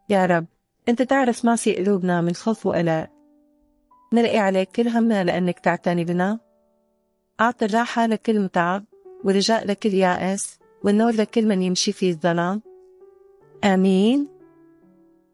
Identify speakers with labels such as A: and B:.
A: يا رب، أنت تعرف ما في قلوبنا من خوف وقلق، نلقي عليك كل همنا لأنك تعتني بنا. أعطي الراحة لكل متعب، ورجاء لكل يائس، والنور لكل من يمشي في الظلام. آمين.